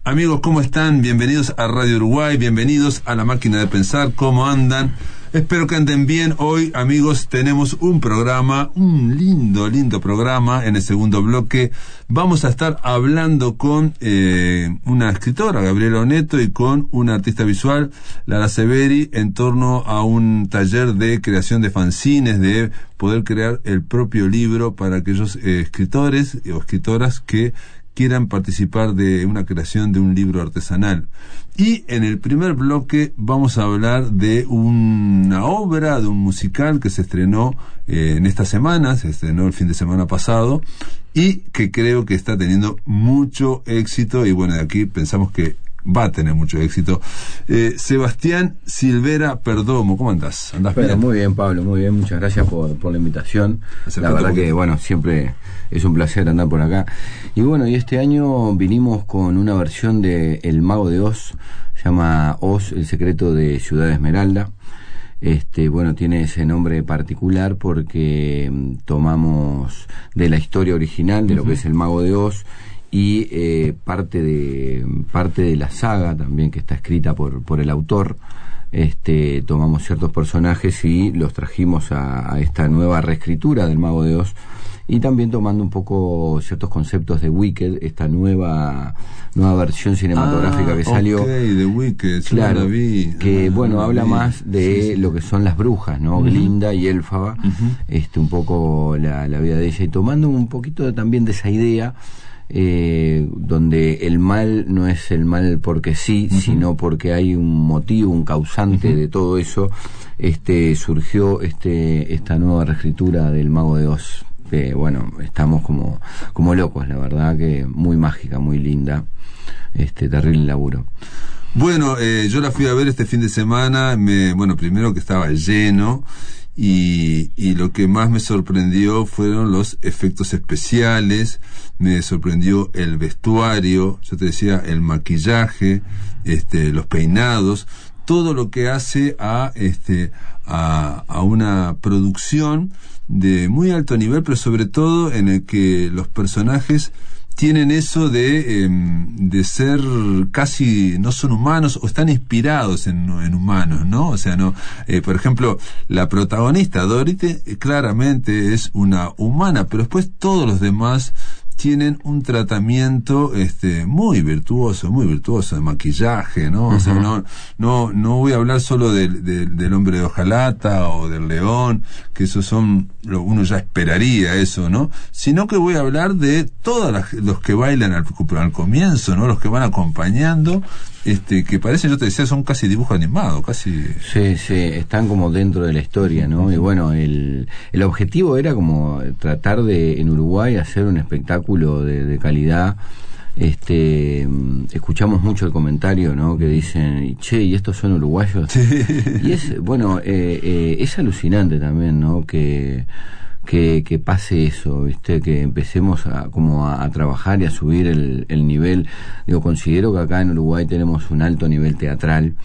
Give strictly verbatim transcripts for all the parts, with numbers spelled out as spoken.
Amigos, ¿cómo están? Bienvenidos a Radio Uruguay, bienvenidos a La Máquina de Pensar. ¿Cómo andan? Espero que anden bien. Hoy, amigos, tenemos un programa, un lindo, lindo programa. En el segundo bloque vamos a estar hablando con eh, una escritora, Gabriela Oneto, y con una artista visual, Lara Severi, en torno a un taller de creación de fanzines, de poder crear el propio libro para aquellos eh, escritores o escritoras que quieran participar de una creación de un libro artesanal. Y en el primer bloque vamos a hablar de una obra, de un musical que se estrenó eh, en esta semana, se estrenó el fin de semana pasado, y que creo que está teniendo mucho éxito, y bueno, de aquí pensamos que va a tener mucho éxito. Eh, Sebastián Silvera Perdomo, ¿cómo andás? ¿Andás Pero bien? Muy bien, Pablo, muy bien, muchas gracias por, por la invitación. Acercate La verdad un que, poquito. bueno, siempre es un placer andar por acá. Y bueno, y este año vinimos con una versión de El Mago de Oz, se llama Oz, el secreto de Ciudad Esmeralda. Este, bueno, tiene ese nombre particular porque mm, tomamos de la historia original de lo que es El Mago de Oz, y eh, parte de parte de la saga también, que está escrita por por el autor. Este, tomamos ciertos personajes y los trajimos a, a esta nueva reescritura del Mago de Oz, y también tomando un poco ciertos conceptos de Wicked, esta nueva nueva versión cinematográfica ah, que salió. Ok, de Wicked, yo Claro, no la vi. que Ah, bueno, no la habla vi. más de Sí, sí. lo que son las brujas, ¿no? Uh-huh. Glinda y Elfaba, Uh-huh. este, un poco la, la vida de ella, y tomando un poquito de, también de esa idea, eh, donde el mal no es el mal porque sí, uh-huh, sino porque hay un motivo, un causante, uh-huh, de todo eso. Este, surgió este esta nueva reescritura del Mago de Oz. Que, bueno, estamos como como locos, la verdad, que muy mágica, muy linda. Este, terrible laburo. Bueno, eh, yo la fui a ver este fin de semana. Me, bueno, primero que estaba lleno, y, y lo que más me sorprendió fueron los efectos especiales, me sorprendió el vestuario, yo te decía, el maquillaje, este, los peinados, todo lo que hace a, este, a, a una producción de muy alto nivel, pero sobre todo en el que los personajes tienen eso de, eh, de ser casi, no son humanos, o están inspirados en, en humanos, ¿no? O sea, no, eh, por ejemplo, la protagonista, Dorothy, eh, claramente es una humana, pero después todos los demás tienen un tratamiento este muy virtuoso, muy virtuoso de maquillaje, ¿no? Uh-huh. O sea, no no no voy a hablar solo del, del, del hombre de hojalata o del león, que esos son, uno ya esperaría eso, ¿no? Sino que voy a hablar de todos los que bailan al, al comienzo, ¿no? Los que van acompañando, este, que parece, yo te decía, son casi dibujos animados, casi. Sí, sí, están como dentro de la historia, ¿no? Y bueno, el, el objetivo era como tratar de, en Uruguay, hacer un espectáculo de, de calidad. Este, escuchamos mucho el comentario, ¿no? Que dicen, che, ¿y estos son uruguayos? Sí. Y es, bueno, eh, eh, es alucinante también, ¿no? Que que, que pase eso, ¿viste? Que empecemos a como a, a trabajar y a subir el, el nivel. Digo, considero que acá en Uruguay tenemos un alto nivel teatral.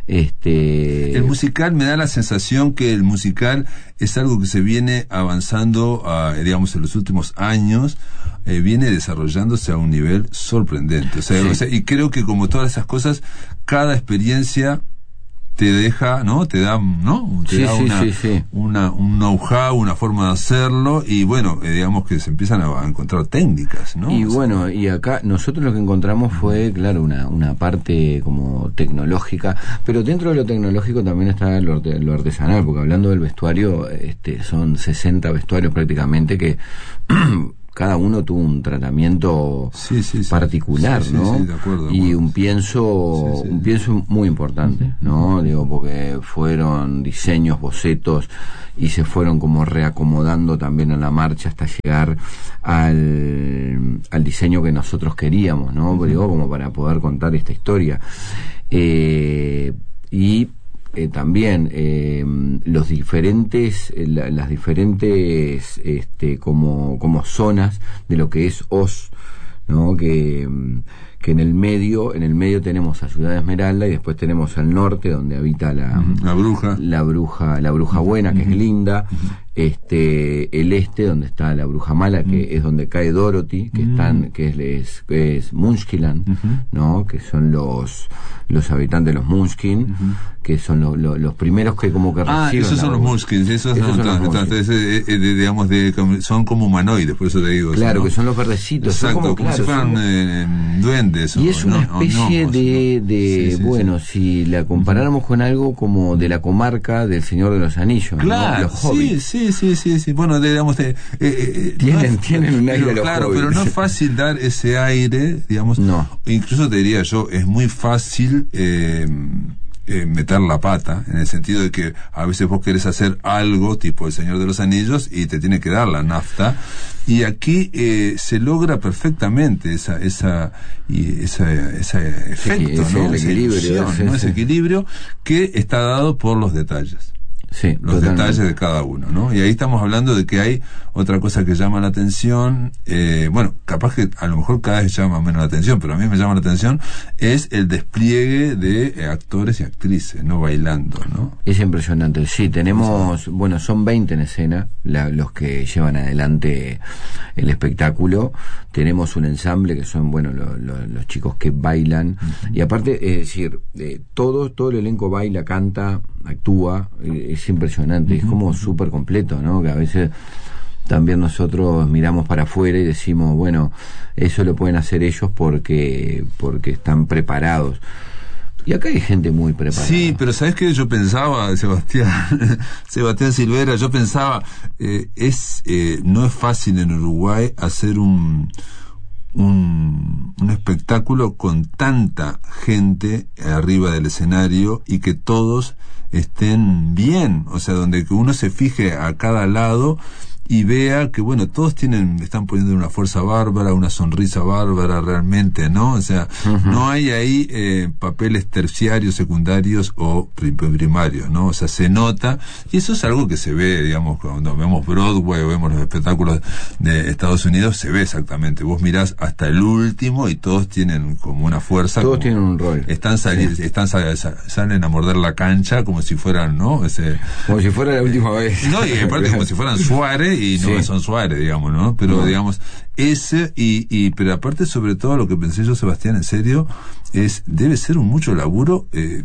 Este... El musical, me da la sensación que el musical es algo que se viene avanzando, uh, digamos, en los últimos años, eh, viene desarrollándose a un nivel sorprendente. O sea, sí. o sea, y creo que como todas esas cosas, cada experiencia te deja, ¿no? Te da, ¿no? Te sí, da sí, una, sí, sí. una, un know-how, una forma de hacerlo, y bueno, eh, digamos que se empiezan a, a encontrar técnicas, ¿no? Y o sea, bueno, y acá nosotros lo que encontramos fue, claro, una, una parte como tecnológica, pero dentro de lo tecnológico también está lo, lo artesanal, porque hablando del vestuario, este, son sesenta vestuarios prácticamente que cada uno tuvo un tratamiento sí, sí, sí. particular, sí, ¿no? Sí, sí, de acuerdo, de acuerdo. Y un pienso, sí, sí. un pienso muy importante, ¿no? Digo, porque fueron diseños, bocetos, y se fueron como reacomodando también en la marcha hasta llegar al, al diseño que nosotros queríamos, ¿no? Uh-huh. Digo, como para poder contar esta historia. Eh, y Eh, también eh, los diferentes eh, la, las diferentes este como como zonas de lo que es Oz, ¿no? Que que en el medio en el medio tenemos a Ciudad Esmeralda, y después tenemos al norte donde habita la uh-huh. la bruja la bruja la bruja buena, que uh-huh. es Glinda. Uh-huh. este el este, donde está la bruja mala, que mm. es donde cae Dorothy, que mm. están, que es, es, que es Munchkin, uh-huh. ¿no? Que son los los habitantes de los Munchkin, uh-huh. que son lo, lo, los primeros que como que ah, reciben. Ah, esos son los Munchkin, esos, esos son, son, los entonces, eh, eh, de, digamos, de, son como humanoides, por eso te digo. Claro, ¿no? que son los verdecitos. Exacto, como, como claro, si fueran son, eh, duendes. Y o, es una no, especie no, de, de sí, sí, bueno, sí. si la comparáramos uh-huh. con algo como de la comarca del Señor de los Anillos, claro, ¿no? Los sí, hobbits. sí, sí, sí, sí. Bueno, digamos, eh, eh, tienen, no, tienen un aire pero, a los claro, hobbits. Pero no es fácil dar ese aire, digamos. No. Incluso te diría yo, es muy fácil eh, eh, meter la pata, en el sentido de que a veces vos querés hacer algo tipo El Señor de los Anillos y te tiene que dar la nafta, y aquí eh, se logra perfectamente esa esa y esa ese efecto, sí, ¿no? Ese equilibrio, ilusión, ese, ¿no? ese. ese equilibrio que está dado por los detalles. Sí, los totalmente. detalles de cada uno, ¿no? Y ahí estamos hablando de que hay otra cosa que llama la atención, eh, bueno, capaz que a lo mejor cada vez llama menos la atención, pero a mí me llama la atención, es el despliegue de eh, actores y actrices, ¿no? Bailando, ¿no? Es impresionante, sí, tenemos, sí. bueno, son veinte en escena la, los que llevan adelante el espectáculo. Tenemos un ensamble que son, bueno, lo, lo, los chicos que bailan, uh-huh. y aparte, es decir, eh, todo, todo el elenco baila, canta, actúa, eh, es impresionante, uh-huh. es como súper completo, ¿no? Que a veces también nosotros miramos para afuera y decimos, bueno, eso lo pueden hacer ellos porque porque están preparados. Y acá hay gente muy preparada. Sí, pero ¿sabes qué? Yo pensaba, Sebastián, Sebastián Silvera, yo pensaba, eh, es eh, no es fácil en Uruguay hacer un, un, un espectáculo con tanta gente arriba del escenario y que todos estén bien, o sea, donde que uno se fije a cada lado y vea que, bueno, todos tienen, están poniendo una fuerza bárbara, una sonrisa bárbara realmente, ¿no? O sea, uh-huh. no hay ahí eh, papeles terciarios, secundarios o primarios, ¿no? O sea, se nota, y eso es algo que se ve, digamos, cuando vemos Broadway o vemos los espectáculos de Estados Unidos, se ve exactamente. Vos mirás hasta el último y todos tienen como una fuerza. Todos como, tienen un rol. Están, sali- sí. están sal- salen a morder la cancha como si fueran, ¿no? Ese, como si fuera la última vez. No, y aparte como si fueran Suárez, y no sí. son Suárez, digamos, ¿no? Pero, no. digamos, ese, y, y, pero aparte, sobre todo, lo que pensé yo, Sebastián, en serio, es, debe ser un mucho laburo, eh,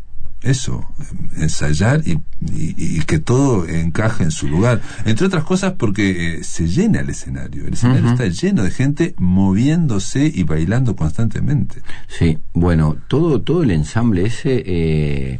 eso, ensayar y, y, y que todo encaje en su lugar. Entre otras cosas porque eh, se llena el escenario. El escenario uh-huh. está lleno de gente moviéndose y bailando constantemente. Sí, bueno, todo, todo el ensamble ese... Eh...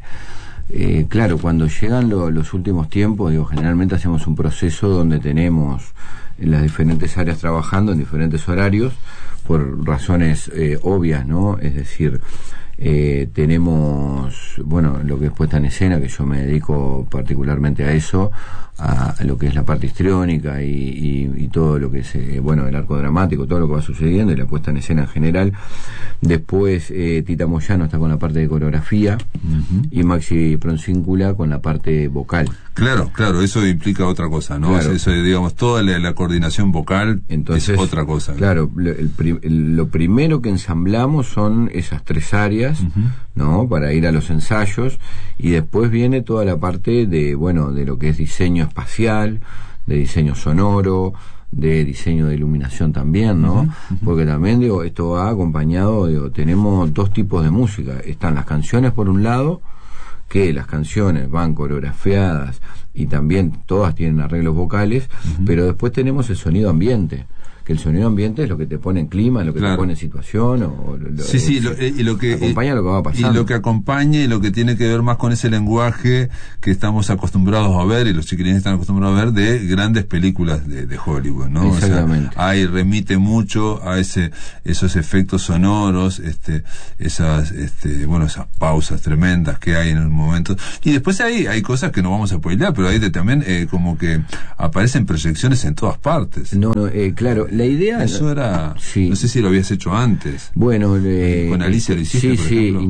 Eh, claro, cuando llegan lo, los últimos tiempos, digo, generalmente hacemos un proceso donde tenemos en las diferentes áreas trabajando en diferentes horarios por razones eh, obvias, ¿no? Es decir, eh, tenemos, bueno, lo que es puesta en escena, que yo me dedico particularmente a eso, a, a lo que es la parte histriónica y, y, y todo lo que es, eh, bueno, el arco dramático, todo lo que va sucediendo y la puesta en escena en general. Después eh, Tita Moyano está con la parte de coreografía uh-huh. y Maxi Proncíncula con la parte vocal. Claro, claro, eso implica otra cosa, ¿no? Claro. Eso, digamos, toda la, la coordinación vocal. Entonces, es otra cosa. Claro, lo, el, el, lo primero que ensamblamos son esas tres áreas, uh-huh. ¿no? Para ir a los ensayos, y después viene toda la parte de, bueno, de lo que es diseño espacial, de diseño sonoro, de diseño de iluminación también, ¿no? Uh-huh, uh-huh. Porque también, digo, esto va acompañado, digo, tenemos dos tipos de música. Están las canciones por un lado, que las canciones van coreografiadas y también todas tienen arreglos vocales, uh-huh. pero después tenemos el sonido ambiente, que el sonido ambiente es lo que te pone en clima, lo que claro. te pone en situación, o lo, sí, sí, lo, y lo que acompaña lo que va pasando. Y lo que acompaña y lo que tiene que ver más con ese lenguaje que estamos acostumbrados a ver, y los chiquilines están acostumbrados a ver, de grandes películas de, de Hollywood, ¿no? Exactamente. O sea, ahí remite mucho a ese esos efectos sonoros, este esas este bueno, esas pausas tremendas que hay en el momento. Y después ahí hay cosas que no vamos a spoilear, pero ahí de, también eh, como que aparecen proyecciones en todas partes. No, no, eh, claro, la idea... Eso era... Sí. No sé si lo habías hecho antes. Bueno, eh, con Alicia lo hiciste, sí, por sí, ejemplo.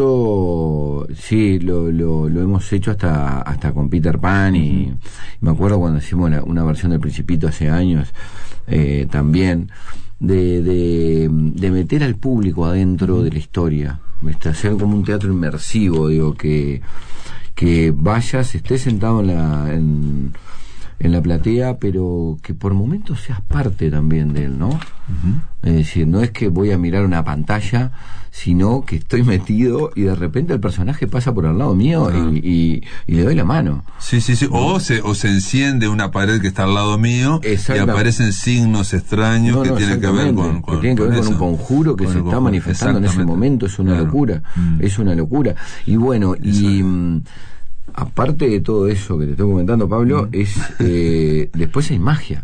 Incluso sí, lo, lo, lo hemos hecho hasta hasta con Peter Pan, y, uh-huh. y me acuerdo cuando hicimos la, una versión del Principito hace años, eh, también, de, de, de meter al público adentro uh-huh. de la historia, ¿viste? Hacer como un teatro inmersivo, digo, que, que vayas, estés sentado en la... En, en la platea, pero que por momentos seas parte también de él, ¿no? Uh-huh. Es decir, no es que voy a mirar una pantalla, sino que estoy metido y de repente el personaje pasa por al lado mío uh-huh. y, y, y le doy la mano. Sí, sí, sí. O se, o se enciende una pared que está al lado mío y aparecen signos extraños no, que no, tienen que ver con, con, que tienen que ver con, con un conjuro que con se está conjuro. manifestando en ese momento. Es una claro. locura. Mm. Es una locura. Y bueno, Eso y... Es. Aparte de todo eso que te estoy comentando, Pablo, mm. es eh, después hay magia.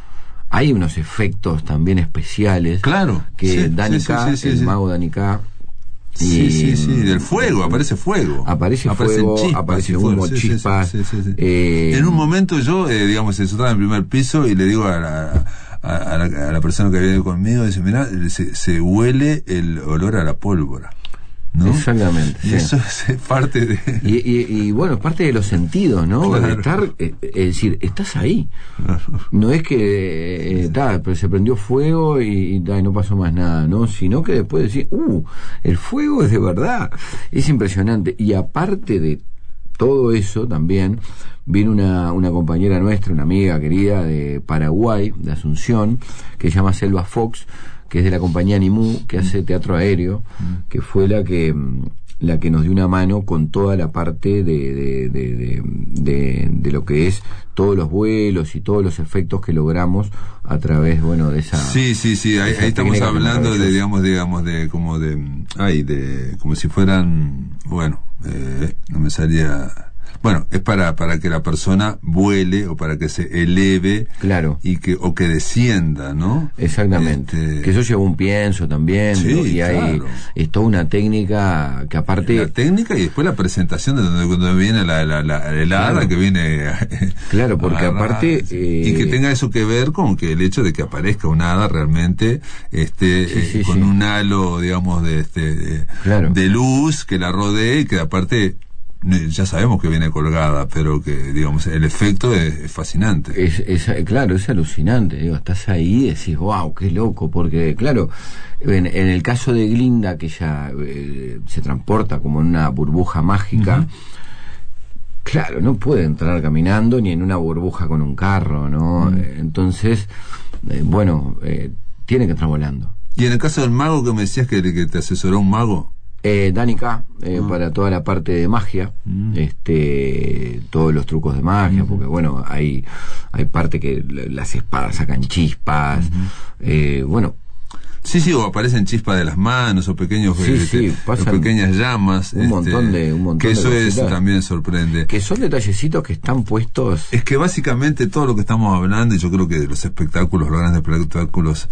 Hay unos efectos también especiales. Claro. Que sí, Dani sí, K, sí, sí, el sí. mago Dani K. Sí, sí, sí, del fuego, aparece fuego. Aparece fuego, chispas, aparece humo, sí, chispas. Sí, sí, sí, sí. Eh, en un momento yo, eh, digamos, estaba en el primer piso y le digo a la, a, a la, a la persona que viene conmigo, dice, mirá, se, se huele el olor a la pólvora. ¿No? Exactamente. Y sí. eso es parte de... Y, y, y bueno, es parte de los sentidos, ¿no? Claro. De estar, eh, es decir, estás ahí. Claro. No es que, eh, ta, pero se prendió fuego y, y, ta, y no pasó más nada, ¿no? Sino que después decir, uh, el fuego es de verdad. Es impresionante. Y aparte de todo eso también, vino una, una compañera nuestra, una amiga querida de Paraguay, de Asunción, que se llama Selva Fox, que es de la compañía Nimú, que hace teatro aéreo, mm. que fue la que la que nos dio una mano con toda la parte de de, de, de, de, de lo que es todos los vuelos y todos los efectos que logramos a través, bueno, de esa... Sí, sí, sí, ahí, ahí estamos hablando de, digamos, digamos, de como de... Ay, de... como si fueran... Bueno, eh, no me salía... Bueno, es para para que la persona vuele o para que se eleve, claro, y que o que descienda, ¿no? Exactamente. Este... Que eso lleva un pienso también, sí, ¿no? Y claro. hay es toda una técnica que aparte la técnica y después la presentación de donde cuando viene la la la helada claro. que viene claro, porque agarrar, aparte eh... y que tenga eso que ver con que el hecho de que aparezca un hada realmente este sí, sí, eh, con sí. un halo, digamos, de este de, claro. de luz que la rodee y que aparte ya sabemos que viene colgada, pero que, digamos, el efecto es, es fascinante. Es, es, claro, es alucinante. Digo, estás ahí y decís, wow, qué loco, porque, claro, en, en el caso de Glinda, que ella eh, se transporta como en una burbuja mágica, uh-huh. claro, no puede entrar caminando ni en una burbuja con un carro, ¿no? Uh-huh. Entonces, eh, bueno, eh, tiene que entrar volando. ¿Y en el caso del mago que me decías que, que te asesoró un mago? Eh, Dani K, eh, uh-huh. para toda la parte de magia, uh-huh. este, todos los trucos de magia, uh-huh. porque bueno, hay hay parte que las espadas sacan chispas, uh-huh. eh, bueno. Sí, sí, o aparecen chispas de las manos, o pequeños, sí, este, sí, o pequeñas llamas. Un este, montón de, un montón que eso de es, también sorprende. Que son detallecitos que están puestos. Es que básicamente todo lo que estamos hablando, y yo creo que los espectáculos, los grandes espectáculos,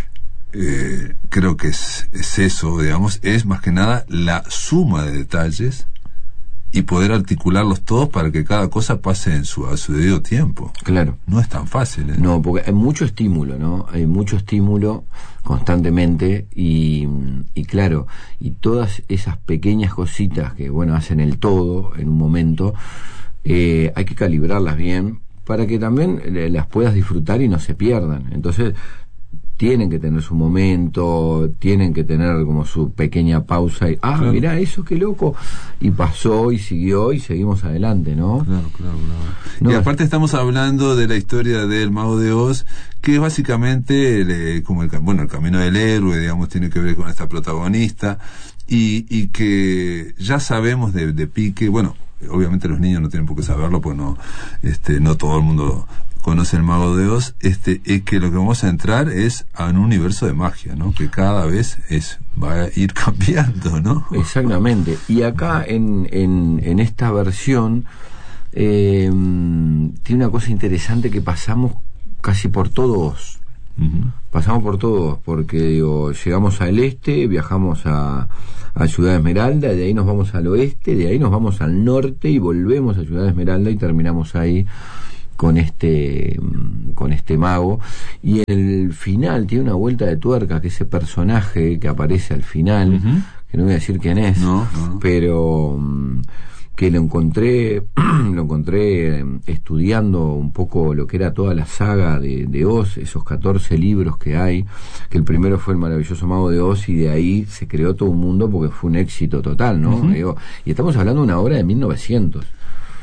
Eh, creo que es, es eso, digamos, es más que nada la suma de detalles y poder articularlos todos para que cada cosa pase en su, a su debido tiempo. Claro. No es tan fácil, ¿eh? No, porque hay mucho estímulo, ¿no? Hay mucho estímulo constantemente y, y claro, y todas esas pequeñas cositas que, bueno, hacen el todo en un momento, eh, hay que calibrarlas bien para que también las puedas disfrutar y no se pierdan. Entonces, tienen que tener su momento, tienen que tener como su pequeña pausa y, ah, claro. mirá eso, qué loco, y pasó y siguió y seguimos adelante, ¿no? Claro, claro, claro. No, y aparte estamos hablando de la historia del Mago de Oz, que es básicamente el, como el, bueno, el camino del héroe, digamos, tiene que ver con esta protagonista, y, y que ya sabemos de, de pique, bueno, obviamente los niños no tienen por qué saberlo, pues no, este, no todo el mundo conoce el Mago de Oz, este, es que lo que vamos a entrar es a un universo de magia, ¿no? Que cada vez es, va a ir cambiando, ¿no? Exactamente. Y acá en, en, en esta versión, eh, tiene una cosa interesante que pasamos casi por todo Oz. Uh-huh. Pasamos por todo, porque digo, llegamos al este, viajamos a, a Ciudad Esmeralda, de ahí nos vamos al oeste, de ahí nos vamos al norte y volvemos a Ciudad Esmeralda y terminamos ahí con este con este mago. Y en el final tiene una vuelta de tuerca, que ese personaje que aparece al final, uh-huh. que no voy a decir quién es, no, no. pero que lo encontré lo encontré estudiando un poco lo que era toda la saga de, de Oz, esos catorce libros que hay, que el primero fue El maravilloso Mago de Oz, y de ahí se creó todo un mundo porque fue un éxito total, ¿no? Uh-huh. Digo, y estamos hablando de una obra de mil novecientos.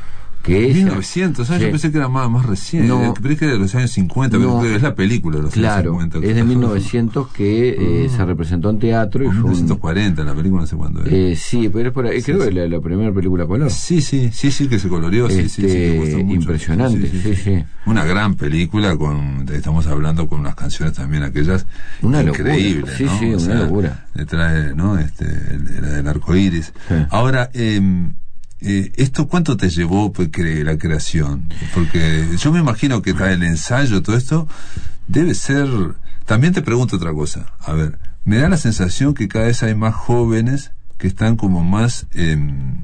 que mil novecientos, ¿sabes? Sí. Yo pensé que era más, más reciente, no, pero es que era de los años cincuenta, no, pero es la película de los claro, años cincuenta. Es de mil novecientos que eh, uh, se representó en teatro. Y mil novecientos cuarenta, un, la película no sé cuándo era. Eh, sí, pero es por ahí, sí, creo sí. que la, la primera película color. Sí, sí, sí, sí, que se coloreó, este, sí, sí, sí, que costó mucho. Impresionante, sí sí, sí, sí. Una gran película, con estamos hablando con unas canciones también aquellas una increíbles, locura. Sí, ¿no? sí, o una sea, locura. Detrás, ¿no? Este, la del arco iris. Sí. Ahora, eh, Eh, ¿esto cuánto te llevó pues, cre- la creación? Porque yo me imagino que está el ensayo, todo esto, debe ser... También te pregunto otra cosa. A ver, me da la sensación que cada vez hay más jóvenes que están como más eh,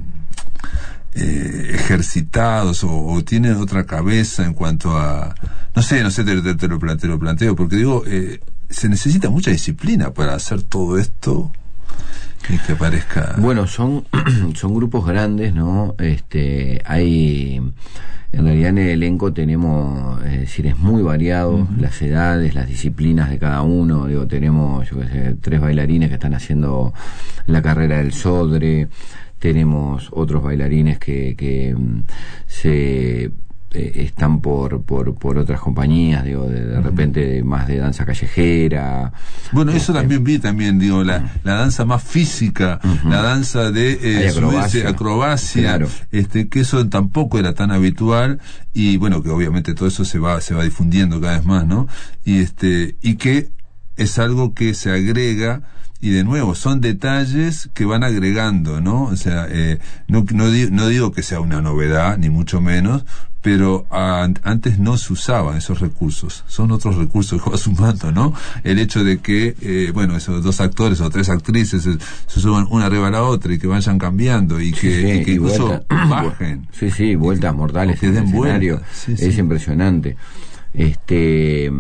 eh, ejercitados o, o tienen otra cabeza en cuanto a... No sé, no sé, te, te, te, lo, planteo, te lo planteo, porque digo, eh, se necesita mucha disciplina para hacer todo esto... y que parezca... Bueno, son son grupos grandes, ¿no? Este, hay... En realidad en el elenco tenemos, es decir, es muy variado, uh-huh. las edades, las disciplinas de cada uno. Digo, tenemos, yo qué sé, tres bailarines que están haciendo la carrera del Sodre, tenemos otros bailarines que, que se... Eh, están por, por por otras compañías, digo, de, de repente de, más de danza callejera. Bueno, eso este, también vi también, digo, la, uh-huh. la danza más física, uh-huh. la danza de eh, acrobacia, subirse, acrobacia claro. este, que eso tampoco era tan habitual, y bueno, que obviamente todo eso se va, se va difundiendo cada vez más, ¿no? Y este, y que es algo que se agrega. Y de nuevo, son detalles que van agregando, ¿no? O sea, eh, no, no, digo, no digo que sea una novedad, ni mucho menos, pero a, antes no se usaban esos recursos. Son otros recursos que va sumando, ¿no? El hecho de que, eh, bueno, esos dos actores o tres actrices se, se suban una arriba a la otra y que vayan cambiando y que, sí, sí, y que y incluso vuelta, bajen. Sí, sí, vueltas mortales en el escenario. Sí, sí. Es impresionante. Este...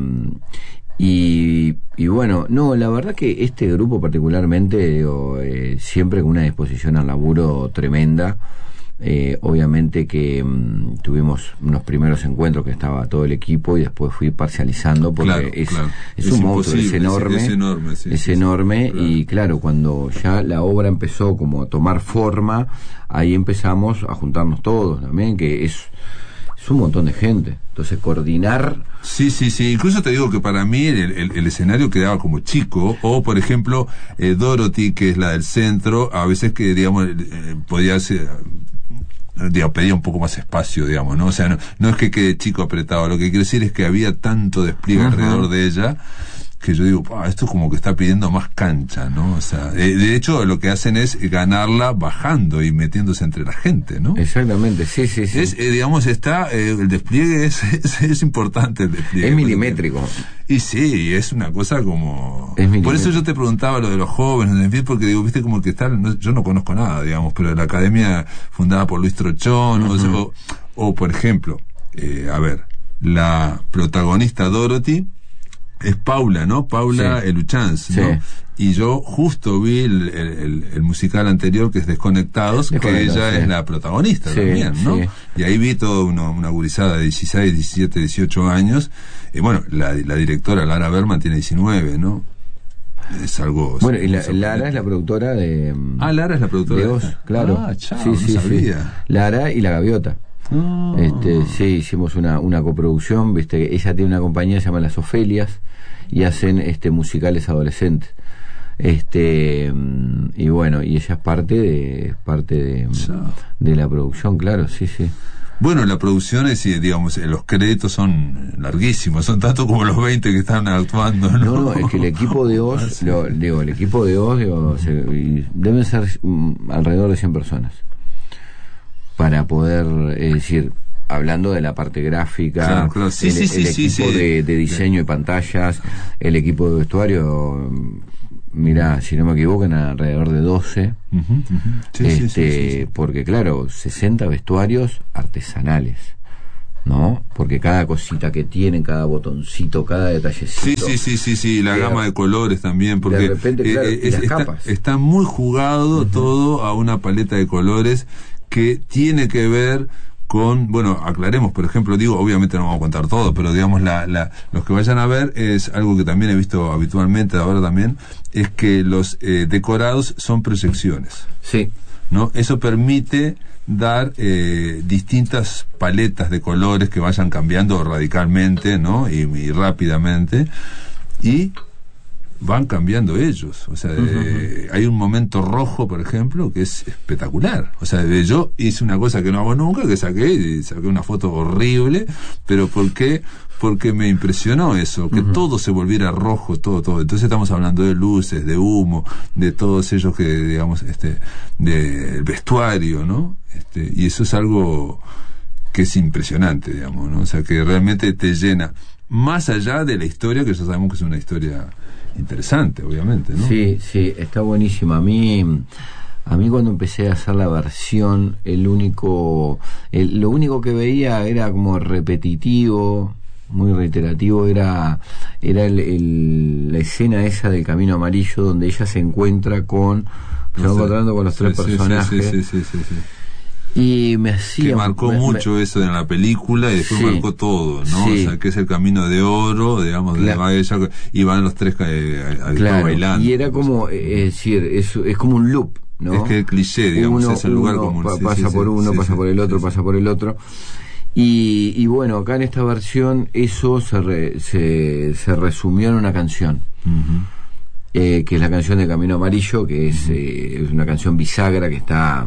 Y, y bueno, no, la verdad que este grupo particularmente, digo, eh, siempre con una disposición al laburo tremenda. Eh, obviamente que mmm, tuvimos unos primeros encuentros que estaba todo el equipo y después fui parcializando porque claro, es, claro. es, es un monstruo, es enorme, es, es enorme, sí, es sí, enorme sí, claro. Y claro, cuando ya la obra empezó como a tomar forma, ahí empezamos a juntarnos todos también, que es es un montón de gente, entonces coordinar. Sí, sí, sí, incluso te digo que para mí el, el, el escenario quedaba como chico, o por ejemplo eh, Dorothy, que es la del centro, a veces que digamos eh, podía ser, digamos, pedía un poco más espacio, digamos, ¿no? O sea, no, no es que quede chico apretado, lo que quiero decir es que había tanto despliegue uh-huh. alrededor de ella, que yo digo, ah, esto como que está pidiendo más cancha, ¿no? O sea, de, de hecho lo que hacen es ganarla bajando y metiéndose entre la gente, ¿no? Exactamente, sí, sí, sí. Es, eh, digamos, está, eh, el despliegue es, es, es importante el despliegue. Es milimétrico. Y sí, es una cosa como... Por eso yo te preguntaba lo de los jóvenes, en fin, porque digo, viste como que tal, no, yo no conozco nada, digamos, pero la academia fundada por Luis Trochón, uh-huh. o, sea, o, o por ejemplo, eh, a ver, la protagonista Dorothy es Paula, ¿no? Paula sí. Eluchans, ¿no? Sí. Y yo justo vi el, el, el musical anterior que es Desconectados, que ella sí. es la protagonista sí, también, ¿no? Sí. Y ahí vi toda una, una gurizada de dieciséis, diecisiete, dieciocho años. Y bueno, la, la directora Lara Berman tiene diecinueve, ¿no? Es algo... Bueno, y la, Lara es la productora de... Ah, Lara es la productora de Oz, claro. Ah, chao, sí, no sí, sabía. Sí. Lara y La Gaviota. Oh. Este, sí, hicimos una, una coproducción, viste, ella tiene una compañía que se llama Las Ofelias y hacen este musicales adolescentes. Este y bueno, y ella es parte de parte de, de la producción, claro, sí, sí. Bueno, la producción es, digamos, los créditos son larguísimos, son tanto como los veinte que están actuando, ¿no? No, no, es que el equipo de Oz, lo, digo, el equipo de Oz, digo, se, deben ser um, alrededor de cien personas para poder, es decir, hablando de la parte gráfica, claro, claro. Sí, el, sí, sí, el equipo sí, sí. De, de diseño sí. y pantallas, el equipo de vestuario, mirá, si no me equivoco, en alrededor de doce, uh-huh, uh-huh. Sí, este, sí, sí, sí, sí. porque claro, sesenta vestuarios artesanales, ¿no? Porque cada cosita que tienen, cada botoncito, cada detallecito. Sí, sí, sí, sí, sí, la gama de colores también, porque de repente, claro, eh, es, las está, capas. está muy jugado uh-huh. todo a una paleta de colores que tiene que ver con, bueno, aclaremos, por ejemplo, digo, obviamente no vamos a contar todo, pero digamos, la, la, los que vayan a ver es algo que también he visto habitualmente ahora también, es que los eh, decorados son proyecciones. Sí. ¿no? Eso permite dar eh, distintas paletas de colores que vayan cambiando radicalmente, ¿no? y, y rápidamente, y van cambiando ellos. O sea, eh, uh-huh. hay un momento rojo, por ejemplo, que es espectacular. O sea, yo hice una cosa que no hago nunca, que saqué, y saqué una foto horrible, pero ¿por qué? Porque me impresionó eso, que uh-huh. todo se volviera rojo, todo, todo. Entonces estamos hablando de luces, de humo, de todos ellos que, digamos, este, del vestuario, ¿no? Este, y eso es algo que es impresionante, digamos, ¿no? O sea, que realmente te llena, más allá de la historia, que ya sabemos que es una historia interesante, obviamente, ¿no? Sí, sí, está buenísima. A mí, a mí cuando empecé a hacer la versión, el único, el, lo único que veía era como repetitivo, muy reiterativo, era, era el, el, la escena esa del Camino Amarillo, donde ella se encuentra con, se va encontrando con los tres sí, personajes. Sí, sí, sí, sí, sí. Y me hacía... Que marcó me, mucho me, eso en la película y después sí, marcó todo, ¿no? Sí. O sea, que es el camino de oro, digamos, claro. de ella, y van los tres eh, claro. bailando. Y era como, es decir, es, es como un loop, ¿no? Es que el cliché, digamos, uno, es el lugar común. Pa, sí, pasa sí, por uno, sí, pasa sí, por el otro, sí, pasa sí. por el otro. Y, y bueno, acá en esta versión eso se, re, se, se resumió en una canción. Uh-huh. Eh, que es la canción de Camino Amarillo, que es, uh-huh. eh, es una canción bisagra que está...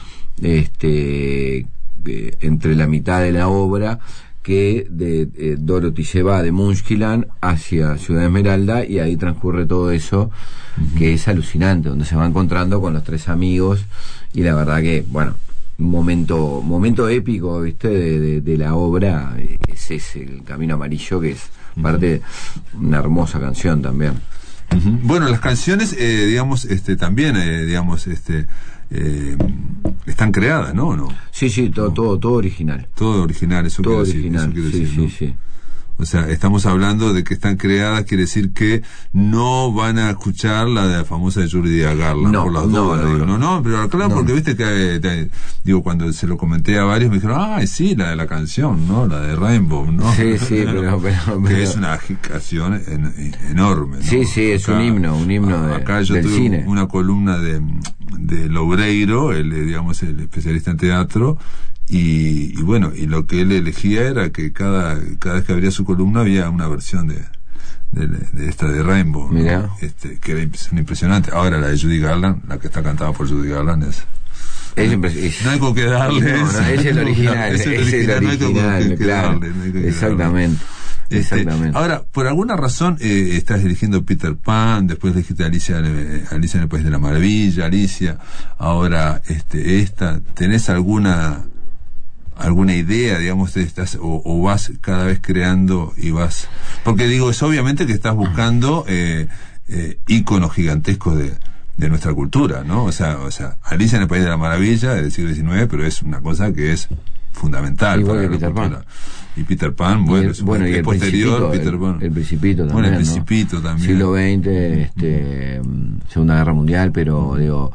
este eh, entre la mitad de la obra, que de eh, Dorothy se va de Munchkiland hacia Ciudad Esmeralda, y ahí transcurre todo eso, uh-huh. que es alucinante, donde se va encontrando con los tres amigos, y la verdad que, bueno, un momento momento épico, viste, de, de, de la obra, ese es el Camino Amarillo, que es parte de una hermosa canción también. Uh-huh. Bueno, las canciones, eh, digamos, este también, eh, digamos, este Eh, están creadas, ¿no? ¿No? Sí, sí, todo, no. todo, todo original. Todo original, eso todo quiero original, decir. Eso sí, decir, sí, ¿no? sí. O sea, estamos hablando de que están creadas, quiere decir que no van a escuchar la de la famosa de Julia Garland, no, por las no, dudas, no, digo. no, no, no, pero claro, no. porque viste que, te, digo, cuando se lo comenté a varios, me dijeron, ah, sí, la de la canción, ¿no? La de Rainbow, ¿no? Sí, sí, pero, pero, que pero... es una canción en, enorme, ¿no? Sí, sí, es acá, un himno, un himno de, acá yo del tuve cine. Una columna de, de Loureiro, el, digamos, el especialista en teatro, Y, y bueno, y lo que él elegía era que cada cada vez que abría su columna había una versión de de, de esta de Rainbow, ¿no? este que era impresionante. Ahora la de Judy Garland, la que está cantada por Judy Garland, es es impres- no hay con qué darle, no, no, es el original, es el original, no hay con qué claro, darle, no hay con qué exactamente darle. Exactamente. Este, ahora, por alguna razón eh, estás dirigiendo Peter Pan, después elegiste Alicia, eh, Alicia en el País de la Maravilla, Alicia, ahora este esta, ¿tenés alguna alguna idea, digamos, de estás o, o vas cada vez creando y vas, porque digo, es obviamente que estás buscando eh, eh, íconos gigantescos de, de nuestra cultura, ¿no? O sea, o sea, Alicia en el País de la Maravilla del siglo diecinueve, pero es una cosa que es fundamental. Igual para que Peter Pan. Y Peter Pan, bueno, y el, bueno, y el posterior, Peter el, Pan. El Principito también. Bueno, el Principito, ¿no? También. Siglo veinte, este, Segunda Guerra Mundial, pero digo,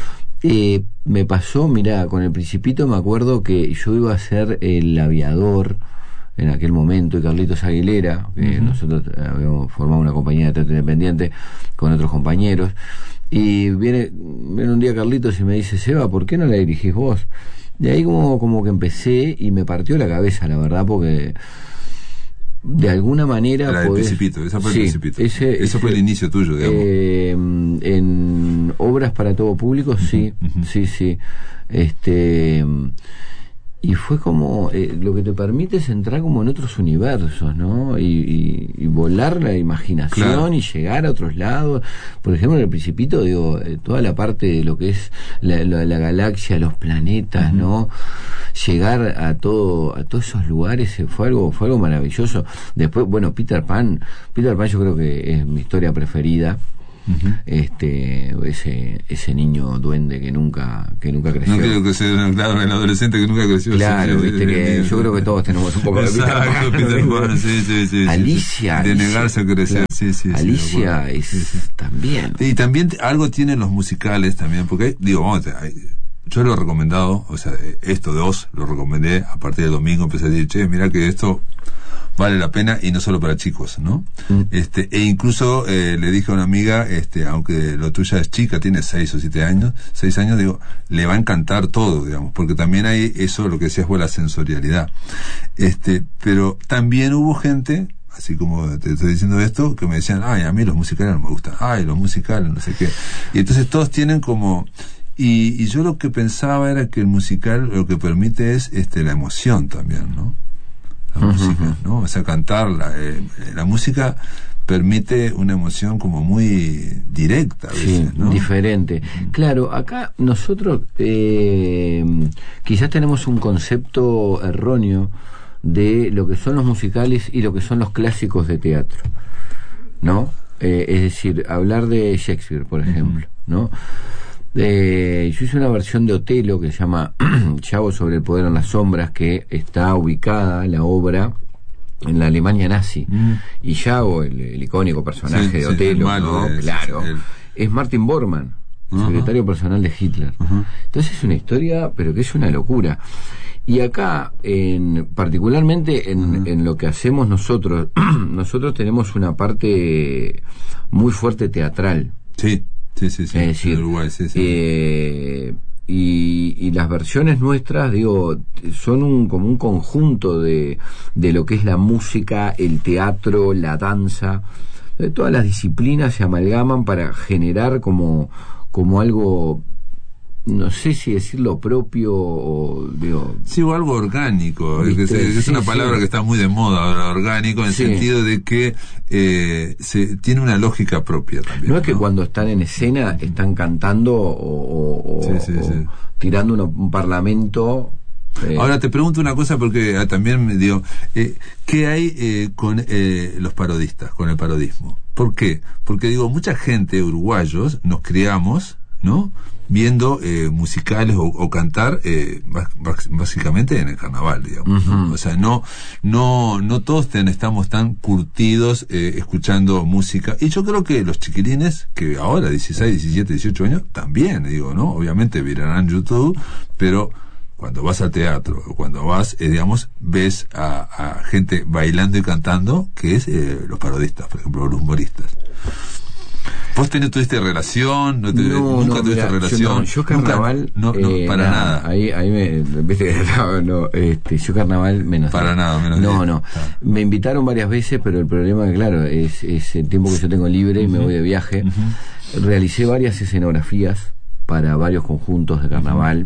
eh, me pasó, mirá, con el Principito me acuerdo que yo iba a ser el aviador en aquel momento, y Carlitos Aguilera, que uh-huh. nosotros habíamos formado una compañía de teatro independiente con otros compañeros, y viene, viene un día Carlitos y me dice, Seba, ¿por qué no la dirigís vos? Y ahí como, como que empecé y me partió la cabeza, la verdad, porque de alguna manera... La del podés... Principito, esa fue sí, el Principito. Ese, Eso ese, fue el inicio tuyo, digamos. Eh, en obras para todo público, sí, uh-huh. sí, sí. Este... Y fue como, eh, lo que te permite es entrar como en otros universos, ¿no? Y, y, y volar la imaginación, claro. Y llegar a otros lados. Por ejemplo, en el Principito, digo, eh, toda la parte de lo que es la, la, la galaxia, los planetas, uh-huh. ¿no? Llegar a todo, a todos esos lugares, eh, fue algo, fue algo maravilloso. Después, bueno, Peter Pan, Peter Pan yo creo que es mi historia preferida. Uh-huh. Este ese ese niño duende que nunca que nunca creció. No creo que sea, claro, el adolescente que nunca creció. Claro, sí, viste que yo creo que todos tenemos un poco de Peter Pan. Peter Pan, sí, sí, sí, Alicia, sí, de negarse a crecer, claro. sí, sí, sí. Alicia es sí, sí. también. Y también algo tienen los musicales también, porque digo, vamos, yo lo he recomendado, o sea, esto de Oz lo recomendé a partir del domingo, empecé a decir, che, mira que esto vale la pena, y no solo para chicos, ¿no? Mm. Este, e incluso eh, le dije a una amiga, este, aunque lo tuya es chica, tiene seis o siete años, seis años, digo, le va a encantar todo, digamos, porque también hay eso, lo que decías fue la sensorialidad. Este, pero también hubo gente, así como te estoy diciendo esto, que me decían, ay, a mí los musicales no me gustan, ay, los musicales, no sé qué. Y entonces todos tienen como, y, y yo lo que pensaba era que el musical lo que permite es este la emoción también, ¿no? La uh-huh. música, ¿no? O sea, cantar, la, eh, la música permite una emoción como muy directa a veces, sí, ¿no? Diferente. Claro, acá nosotros eh, quizás tenemos un concepto erróneo de lo que son los musicales y lo que son los clásicos de teatro, ¿no? Eh, es decir, hablar de Shakespeare, por ejemplo, uh-huh. ¿no? Eh, yo hice una versión de Otelo que se llama Yago sobre el poder en las sombras, que está ubicada la obra en la Alemania nazi, mm. y Yago, el, el icónico personaje sí, de sí, Otelo, malo, ¿no? Es, claro, el... es Martin Bormann, uh-huh. secretario personal de Hitler. Uh-huh. Entonces es una historia, pero que es una locura. Y acá, en, particularmente en, uh-huh. en lo que hacemos nosotros, nosotros tenemos una parte muy fuerte teatral. Sí, sí, sí, sí. Es decir, en Uruguay, sí, sí. Eh, y, y las versiones nuestras, digo, son un, como un conjunto de, de lo que es la música, el teatro, la danza. Todas las disciplinas se amalgaman para generar como, como algo, no sé si decirlo propio o digo, sí, o algo orgánico, es, que es sí, una palabra sí. que está muy de moda ahora, orgánico, en el sí. sentido de que eh, se tiene una lógica propia también. No es que ¿no? cuando están en escena están cantando o, o, sí, sí, o sí. tirando uno, un parlamento. Eh. Ahora te pregunto una cosa porque ah, también me digo, eh, ¿qué hay eh, con eh, los parodistas, con el parodismo? ¿Por qué? Porque digo, mucha gente, uruguayos, nos criamos, ¿no? Viendo eh, musicales o, o cantar eh, básicamente en el carnaval, digamos, uh-huh. ¿no? O sea, no no no todos ten, estamos tan curtidos eh, escuchando música, y yo creo que los chiquilines que ahora dieciséis, diecisiete, dieciocho años también, digo, ¿no? Obviamente mirarán YouTube, pero cuando vas al teatro, cuando vas, eh, digamos, ves a, a gente bailando y cantando, que es eh, los parodistas, por ejemplo, los humoristas. ¿Vos tenés, tuviste relación? ¿No te, no, ¿Nunca no, tuviste mira, relación? Yo, no, yo carnaval... Nunca, no, no, eh, para nada. nada. Ahí, ahí me... Viste, no, no, este, yo carnaval menos. Para nada, menos. No, bien. no. Ah. Me invitaron varias veces, pero el problema que, claro, es, es el tiempo que yo tengo libre y uh-huh. me voy de viaje. Uh-huh. Realicé varias escenografías para varios conjuntos de carnaval.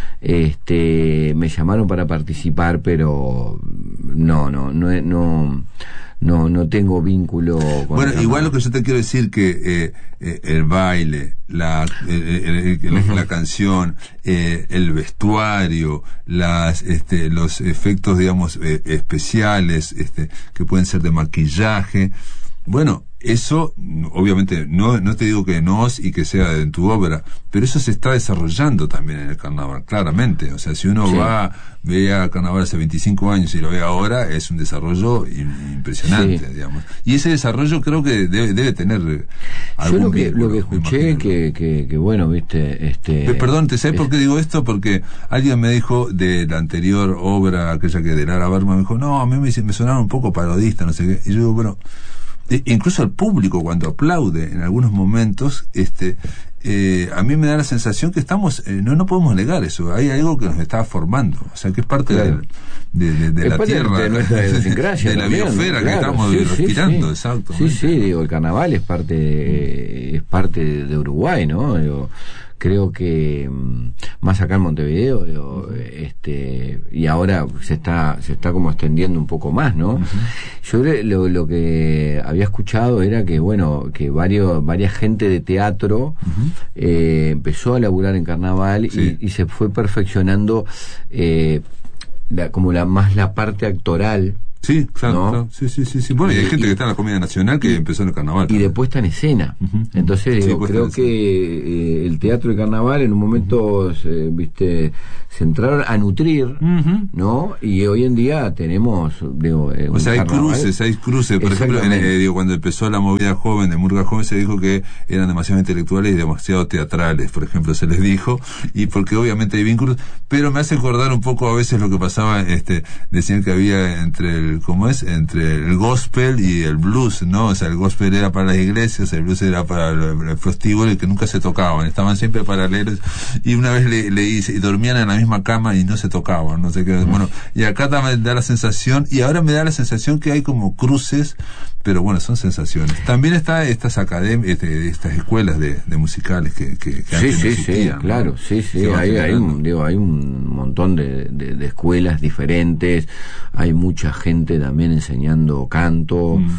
Este, me llamaron para participar, pero no, no, no, no, no, no tengo vínculo con bueno, igual lo que yo te quiero decir que eh, eh, el baile, la, el, el, el, uh-huh. la canción, eh, el vestuario, las, este, los efectos, digamos, eh, especiales, este, que pueden ser de maquillaje. Bueno, eso, obviamente, no, no te digo que no y que sea en tu obra, pero eso se está desarrollando también en el carnaval, claramente. O sea, si uno sí. va, ve a carnaval hace veinticinco años y lo ve ahora, es un desarrollo impresionante, sí. digamos. Y ese desarrollo creo que debe, debe tener algún Yo lo que, vínculo, lo que escuché, que, que, que bueno, viste, este... Perdón, ¿te sabes por qué digo esto? Porque alguien me dijo de la anterior obra, aquella que de Lara Berman, me dijo, no, a mí me, me sonaron un poco parodista, no sé qué. Y yo digo, bueno... incluso el público cuando aplaude en algunos momentos, este eh, a mí me da la sensación que estamos eh, no no podemos negar eso, hay algo que nos está formando, o sea que es parte claro. de, de, de, de la tierra, de, nuestra de, de la biosfera claro, que estamos sí, respirando, sí, exacto. Sí, sí, digo, el carnaval es parte de, es parte de, de Uruguay, ¿no? Digo, creo que más acá en Montevideo, digo, este, y ahora se está se está como extendiendo un poco más, ¿no? Uh-huh. Yo lo, lo que había escuchado era que bueno, que varios varias gente de teatro uh-huh. eh, empezó a laburar en carnaval sí. y, y se fue perfeccionando eh, la, como la más la parte actoral. Sí, claro, ¿no? claro. Sí, sí, sí, sí. Bueno, y hay gente y, que está en la Comedia Nacional que y, empezó en el carnaval. Y también. Después está en escena. Uh-huh. Entonces, sí, digo, creo que eh, el teatro y carnaval en un momento, uh-huh. se, viste, se entraron a nutrir, uh-huh. ¿no? Y hoy en día tenemos, digo, eh, o sea, hay carnaval. cruces, hay cruces. Por ejemplo, en, eh, digo, cuando empezó la movida joven, de Murga Joven, se dijo que eran demasiado intelectuales y demasiado teatrales, por ejemplo, se les dijo, y porque obviamente hay vínculos, pero me hace acordar un poco a veces lo que pasaba, este, decían que había entre el el, ¿cómo es? Entre el gospel y el blues, ¿no? O sea, el gospel era para las iglesias, el blues era para el, el prostíbulo, que nunca se tocaban, estaban siempre paralelos, y una vez le, le hice, y dormían en la misma cama y no se tocaban, no sé qué, bueno, y acá también da la sensación, y ahora me da la sensación que hay como cruces, pero bueno, son sensaciones. También está estas academias, este, estas escuelas de, de musicales que, que, que sí, antes sí, no existían, sí, claro, ¿no? sí, sí, hay, hay, un, digo, hay un montón de, de, de escuelas diferentes, hay mucha gente también enseñando canto, mm.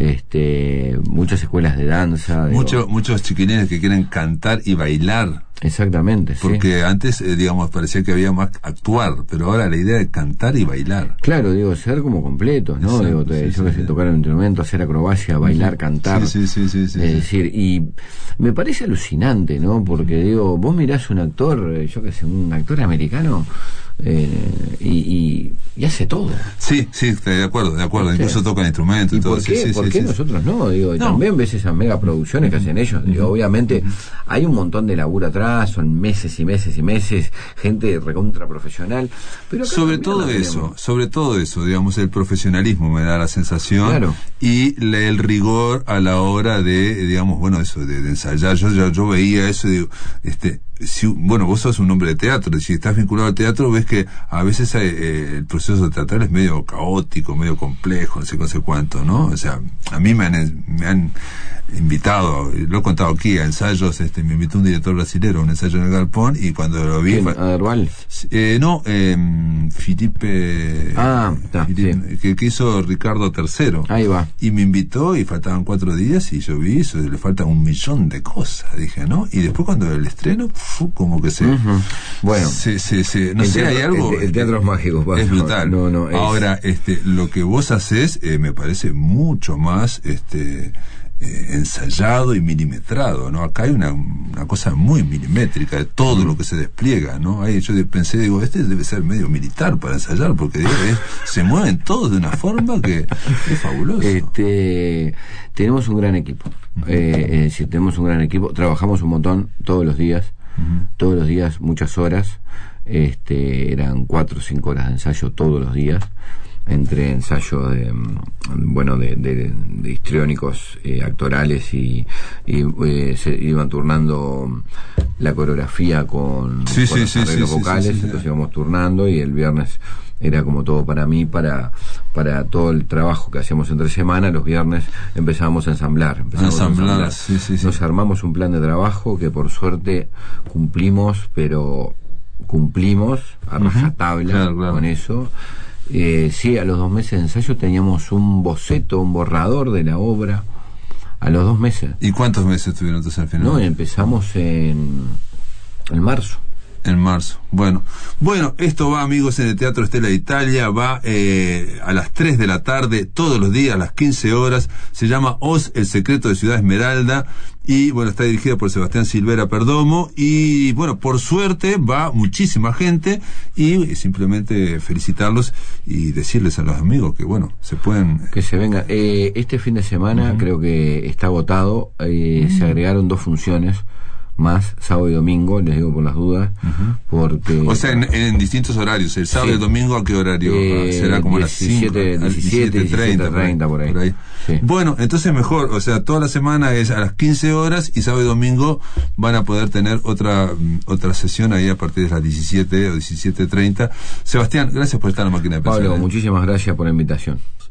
este, muchas escuelas de danza. Mucho, digo, muchos chiquilines que quieren cantar y bailar. Exactamente, porque sí. antes, eh, digamos, parecía que había más actuar, pero ahora la idea de cantar y bailar. Claro, digo, ser como completos, ¿no? Exacto, digo, te, sí, yo que sé, sí, tocar un instrumento, hacer acrobacia, bailar, cantar. Sí, sí, sí, sí, sí, es sí. decir, y me parece alucinante, ¿no? Porque, digo, vos mirás un actor, yo que sé, un actor americano, eh, y, y, y hace todo. Sí, sí, de acuerdo, de acuerdo. Sí. Incluso tocan instrumentos y, ¿Y todo. ¿Por qué, sí, sí, ¿por sí, qué sí, nosotros no? Digo, y no. También ves esas mega producciones que hacen ellos. Digo, obviamente hay un montón de laburo atrás, son meses y meses y meses, gente recontra profesional. Pero sobre todo eso, sobre todo eso, digamos, el profesionalismo me da la sensación. Claro. Y le, el rigor a la hora de, digamos, bueno, eso, de, de ensayar. Yo, yo, yo veía eso y digo, este, si, bueno, vos sos un hombre de teatro, si estás vinculado al teatro, ves que a veces hay, eh, el proceso teatral es medio caótico, medio complejo, no sé, no sé cuánto, ¿no? O sea, a mí me han, me han invitado, lo he contado aquí, a ensayos, este, me invitó un director brasilero a un ensayo en el Galpón, y cuando lo vi... ¿Quién? ¿Aderbal? Eh, no, eh, Felipe... Ah, está, Felipe, sí. que, que hizo Ricardo tercero. Ahí va. Y me invitó y faltaban cuatro días y yo vi eso, le falta un millón de cosas, dije, ¿no? Y después cuando el estreno, fu, como que se... Uh-huh. Bueno. Se, se, se, no el sé, teatro, hay algo... El, el teatro es mágico. Es no, brutal. No, no, es... Ahora, este, lo que vos haces, eh, me parece mucho más, este... Eh, ensayado y milimetrado, ¿no? Acá hay una, una cosa muy milimétrica de todo lo que se despliega, ¿no? Ahí yo pensé, digo, este debe ser medio militar para ensayar, porque digo, es, se mueven todos de una forma que es fabuloso. Este, tenemos un gran equipo, uh-huh. eh, es decir, tenemos un gran equipo, trabajamos un montón todos los días, uh-huh. todos los días, muchas horas, este, eran cuatro o cinco horas de ensayo todos los días, entre ensayos de bueno de, de, de histriónicos eh, actorales y, y eh, se iban turnando la coreografía con, sí, con sí, los sí, arreglos sí, vocales, sí, sí, sí. Entonces íbamos turnando y el viernes era como todo para mí, para para todo el trabajo que hacíamos entre semana. Los viernes empezábamos a ensamblar, empezamos ensamblar, a ensamblar. Sí, sí, sí. Nos armamos un plan de trabajo que por suerte cumplimos, pero cumplimos a rajatabla, uh-huh. claro, claro. con eso. Eh, sí, a los dos meses de ensayo teníamos un boceto, un borrador de la obra. A los dos meses. ¿Y cuántos meses tuvieron entonces al final? No, empezamos en, en marzo. En marzo. Bueno, bueno, esto va, amigos, en el Teatro Stella de Italia, va eh, a las tres de la tarde, todos los días, a las quince horas. Se llama Oz, el secreto de Ciudad Esmeralda. Y bueno, está dirigida por Sebastián Silvera Perdomo. Y bueno, por suerte va muchísima gente. Y simplemente felicitarlos y decirles a los amigos que bueno, se pueden... Que se vengan. Eh, este fin de semana uh-huh. creo que está agotado. Eh, uh-huh. Se agregaron dos funciones más, sábado y domingo, les digo por las dudas, uh-huh. porque... O sea, en, en distintos horarios. El sábado sí. y el domingo, ¿a qué horario? Eh, ¿Será como a las cinco? diecisiete, treinta, por ahí. Por ahí. Sí. Bueno, entonces mejor, o sea, toda la semana es a las quince horas y sábado y domingo van a poder tener otra otra sesión ahí a partir de las diecisiete o diecisiete treinta. Sebastián, gracias por estar en la máquina de pensar. Pablo, muchísimas gracias por la invitación.